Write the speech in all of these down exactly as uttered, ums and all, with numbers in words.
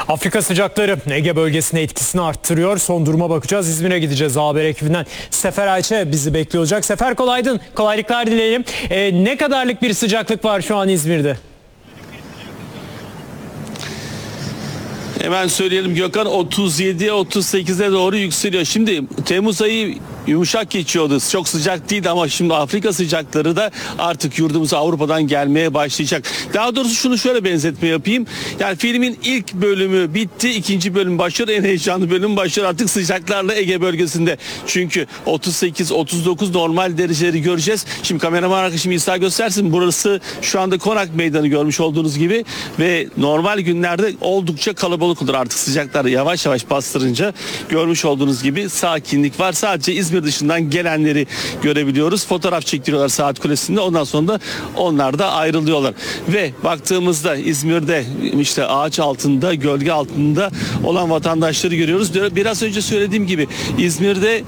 Afrika sıcakları Ege bölgesine etkisini arttırıyor. Son duruma bakacağız. İzmir'e gideceğiz. Haber ekibinden Sefer Ayça bizi bekliyor olacak. Sefer, kolaydın. Kolaylıklar dileyelim. Ee, ne kadarlık bir sıcaklık var şu an İzmir'de? Hemen söyleyelim Gökhan, otuz yedi otuz sekize doğru yükseliyor. Şimdi Temmuz ayı yumuşak geçiyordu. Çok sıcak değildi ama şimdi Afrika sıcakları da artık yurdumuza, Avrupa'dan gelmeye başlayacak. Daha doğrusu şunu şöyle benzetme yapayım. Yani filmin ilk bölümü bitti, ikinci bölüm başlıyor. En heyecanlı bölüm başlıyor artık sıcaklarla Ege bölgesinde. Çünkü otuz sekiz otuz dokuz normal dereceleri göreceğiz. Şimdi kameraman arkadaşım İsa göstersin. Burası şu anda Konak Meydanı, görmüş olduğunuz gibi ve normal günlerde oldukça kalabalık olur. Artık sıcaklar yavaş yavaş bastırınca görmüş olduğunuz gibi sakinlik var. Sadece İzmir dışından gelenleri görebiliyoruz. Fotoğraf çektiriyorlar Saat Kulesi'nde. Ondan sonra da onlar da ayrılıyorlar. Ve baktığımızda İzmir'de işte ağaç altında, gölge altında olan vatandaşları görüyoruz. Biraz önce söylediğim gibi İzmir'de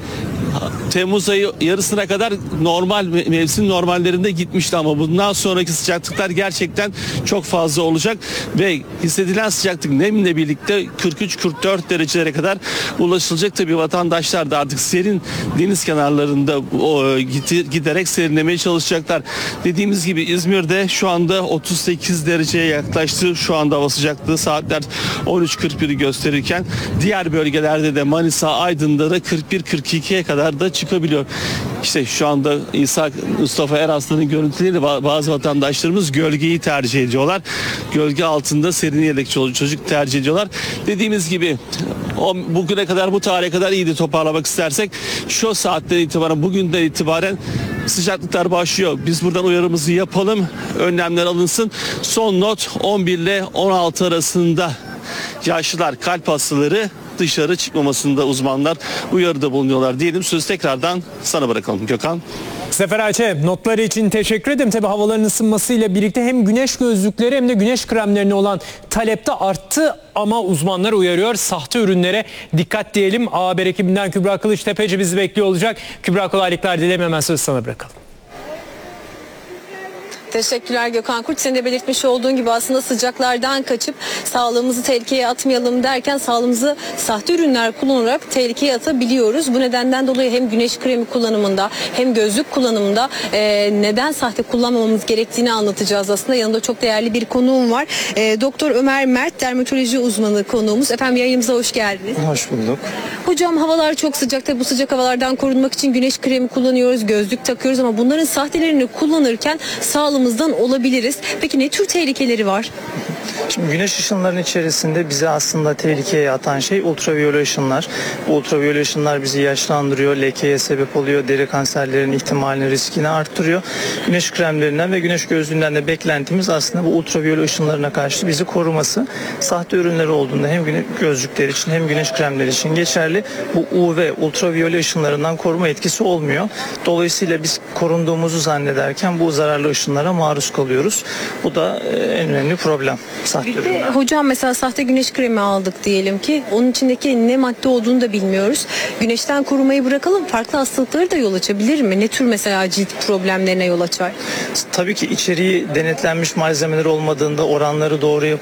Temmuz ayı yarısına kadar normal mevsim normallerinde gitmişti ama bundan sonraki sıcaklıklar gerçekten çok fazla olacak ve hissedilen sıcaklık nemle birlikte kırk üç kırk dört derecelere kadar ulaşılacak. Tabii vatandaşlar da artık serin deniz kenarlarında o, giderek serinlemeye çalışacaklar. Dediğimiz gibi İzmir'de şu anda otuz sekiz dereceye yaklaştı. Şu anda hava sıcaklığı saatler on üç kırk bir'i gösterirken diğer bölgelerde de Manisa, Aydın'da da kırk bir kırk ikiye kadar da çıkabiliyor. İşte şu anda İsa Mustafa Eraslan'ın görüntüleri, bazı vatandaşlarımız gölgeyi tercih ediyorlar. Gölge altında serinleyerek çocuk tercih ediyorlar. Dediğimiz gibi o bugüne kadar, bu tarihe kadar iyiydi toparlamak istersek. Şu saatten itibaren, bugünden itibaren sıcaklıklar başlıyor. Biz buradan uyarımızı yapalım. Önlemler alınsın. Son not on bir ile on altı arasında yaşlılar, kalp hastaları dışarı çıkmamasında uzmanlar uyarıda bulunuyorlar diyelim. Sözü tekrardan sana bırakalım Gökhan. Sefer Ayça, notları için teşekkür ederim. Tabii havaların ısınmasıyla birlikte hem güneş gözlükleri hem de güneş kremlerine olan talep de arttı ama uzmanlar uyarıyor. Sahte ürünlere dikkat diyelim. A Haber ekibinden Kübra Kılıçtepeci bizi bekliyor olacak. Kübra, kolaylıklar dilerim. Hemen sözü sana bırakalım. Teşekkürler Gökhan Kurt. Senin de belirtmiş olduğun gibi aslında sıcaklardan kaçıp sağlığımızı tehlikeye atmayalım derken sağlığımızı sahte ürünler kullanarak tehlikeye atabiliyoruz. Bu nedenden dolayı hem güneş kremi kullanımında hem gözlük kullanımında e, neden sahte kullanmamamız gerektiğini anlatacağız aslında. Yanımda çok değerli bir konuğum var. E, Doktor Ömer Mert, dermatoloji uzmanı konuğumuz. Efendim, yayınımıza hoş geldiniz. Hoş bulduk. Hocam, havalar çok sıcak. Tabii bu sıcak havalardan korunmak için güneş kremi kullanıyoruz, gözlük takıyoruz ama bunların sahtelerini kullanırken sağlığımızdan olabiliriz. Peki ne tür tehlikeleri var? Şimdi güneş ışınlarının içerisinde bizi aslında tehlikeye atan şey ultraviyole ışınlar. Bu ultraviyole ışınlar bizi yaşlandırıyor, lekeye sebep oluyor, deri kanserlerinin ihtimalini, riskini arttırıyor. Güneş kremlerinden ve güneş gözlüğünden de beklentimiz aslında bu ultraviyole ışınlarına karşı bizi koruması. Sahte ürünleri olduğunda hem güneş gözlükler için hem güneş kremleri için geçerli. Bu U V, ultraviyole ışınlarından koruma etkisi olmuyor. Dolayısıyla biz korunduğumuzu zannederken bu zararlı ışınlara maruz kalıyoruz. Bu da en önemli problem. Bir de hocam, mesela sahte güneş kremi aldık diyelim ki, onun içindeki ne madde olduğunu da bilmiyoruz. Güneşten korumayı bırakalım, farklı hastalıkları da yol açabilir mi? Ne tür mesela cilt problemlerine yol açar? Tabii ki içeriği denetlenmiş malzemeler olmadığında, oranları doğru